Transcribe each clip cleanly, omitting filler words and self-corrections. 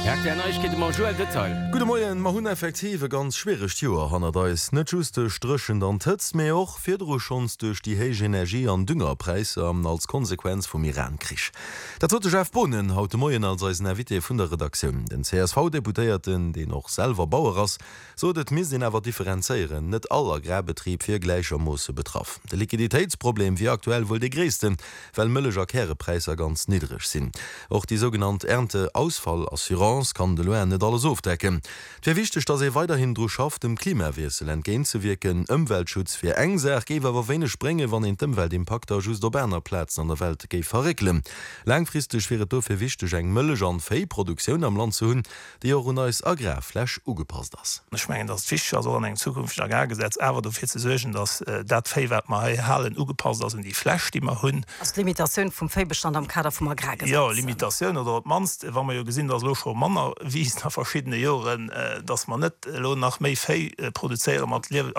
Gute Morgen, ma hunn effektive ganz schwere Stuer han da is net juste strchen an tëtzt mé och firdro schons duch die hege Energie an Düngerpreise als Konsequenz vum Irankrich. Dat huet Chef Bonnen haut de Moien als als Navité vun der Redaktion. Den CSV-Deputéierten, de noch selber Bauer ass, so dat mis den awer differenzeieren, net aller Gräbetrieb fir gleicher Mosse betraff. De Liquiditätsproblem wie aktuell wohl de ggréessten, well mëlleger Kärepreiser ganz niedrig sinn. Och die sogenannte Ernteausfallassurance kann de Loen net alles aufdecken. Wie wichtig, dass weiterhin dro schafft, dem Klimawechsel entgehen zu wirken, Umweltschutz fir eng gewer wene springe, wann in dem Weltimpakter just der Berner Platz an der Welt ge verreklen. Langfristig wäre dofir wichtig eng Mëlle an Viehproduktion am Land zu hunn, die hun als Agrarfläsch ugepasst as. Ich meine, das Fischer soll an eng Zukunft Agrargesetz aber dafür zu sorgen, dass dat Viehwert halen ugepasst as in die Fläsch, die man hunn. Als Limitation vom Viehbestand am Kader vom Agrargesetz. Ja, Limitation oder manst, wann man ja gesehen, dass lo schon Männer wie nach verschiedene Jahren, dass man net nach méi Vieh produzieren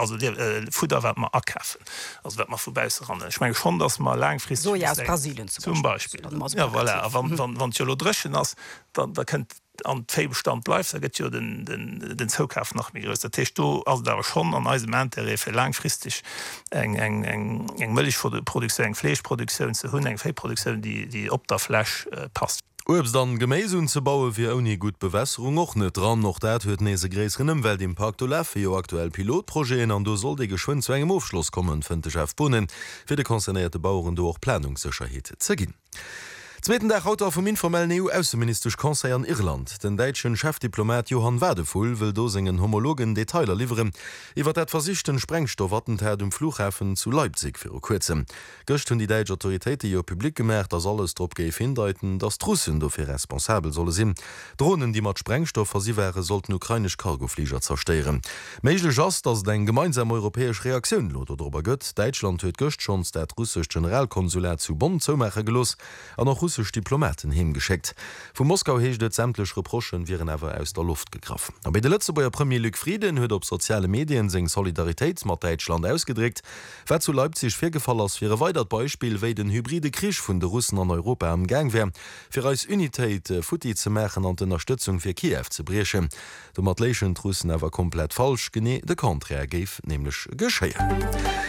Futter wird man abkaufen. Also wird man vorbei ran. Ich meine schon, dass man langfristig so ja aus Brasilien zum Beispiel. Ja, voilà. Wann dreschen ass, da könnt an Viehbestand bleibt, da geht ja den Zukauf nach mir größer. Das heißt, also da schon an Eisement für langfristig eng Milch für die Produktion, eng Fleischproduktion zu hunn, eng Viehproduktion, die op der Fleisch passt. Obs dann Geméisen ze baue wie oni gut Bewässerung och net dran noch dat huet nese gräesrennen Weltimpakt läffe jo aktuell Pilotprojeen an do soll de geschwind zu engem Aufschluss kommen vun de Chef Bonnen fir de konzernierte Bauuren do och Planungssicherheet ze ginn. Zweiten der Autor vom informellen EU-Außenministerisch Conseil an Irland. Den deutschen Chefdiplomat Johann Wadefull will do sengen homologen Detailer liefern, iwwer dat versichten Sprengstoffattentat um Flughafen zu Leipzig für kurzem. Göcht hun die deutsche Autoritäten jo publik gemerkt, dass alles drop geif hindeuten, dass Russen dafür responsabel solle sinn. Drohnen, die mat Sprengstoff sie wäre, sollten ukrainisch Cargoflieger zerstören. Meiglech ass, dass den gemeinsam europäisch Reaktion lot oder gött. Deutschland huet göcht schon dat russisch Generalkonsulat zu Bonn zumache gelos, an noch russisch Diplomaten hingeschickt. Von Moskau hecht et sämtlech Reprochen wären awer aus der Luft gegraffen. Aber de letzte beier Premier Luc Frieden huet op soziale Medien seg Solidarität mat Deutschland ausgedrückt, wer zu Leipzig firgefall ass fir weitert Beispiel wéi den hybride Krisch vun de Russen an Europa am Gang wär, fir als Unitéit Futi ze machen an Unterstützung fir Kiew ze breechen. De matlechen Russen awer komplett falsch gené de Konträ geif nämlich geschéien.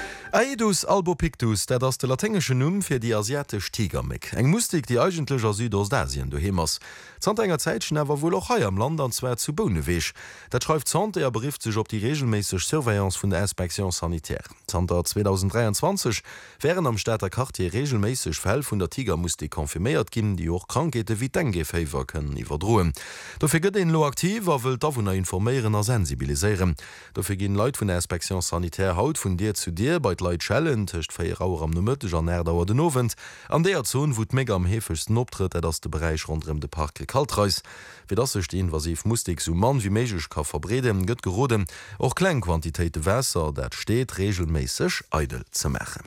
Aedus albopictus, der das de latenglische Numm fir die asiatisch Tigermik. Eng Mustik, die eigentlicher Südostasien du hemmers. Zant enger Zeitchen awer wohl auch am Land anzwer zu Bohnewech. Dat schreibt Zant, berieft sich op die regelmäßig Surveillance vun der Inspektion sanitär. Zanter 2023 wären am Städter Quartier regelmäßig Fäll vun der Tigermustik konfirmiert gin, die auch Krankete wie Dengue-Fever können iwwerdroen. Dafür gëtt den lo aktiver will davon informieren a sensibiliseieren. Dafür gin Leiit vun der Inspektion sanitär haut vun dir zu dir bei Leiit schellen techt 4 Auer am nommëtteg an Erdauer den Nowen. An der Zon wot mé am hefegsten optritt, dats de Bereich rondrem de Park kaltreis. Wie dat sech invasiv mustig so man wie méigich ka verbreden gëtt gerodem, och Kleinquantitéite Wässer, dat steet regelméisseg eidel ze mechen.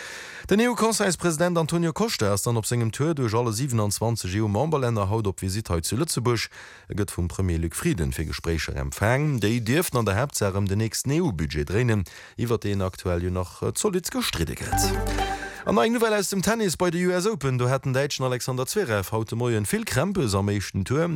Den EU-Konseilspräsident Antonio Costa ist dann op segem Tour durch alle 27 EU-Memberländer haut op Visit zu Lützeburg. Gëtt vum Premier Luc Frieden fir Gesprächer empfang. Dei dürften an der Hauptsache den nächsten EU-Budget drinnen, iwwer den aktuell noch solid gestridet. An eng Novel aus dem Tennis bei der US Open, du hätten Deitschen Alexander Zverev haute Moien viel Krempes am meeschten Tour.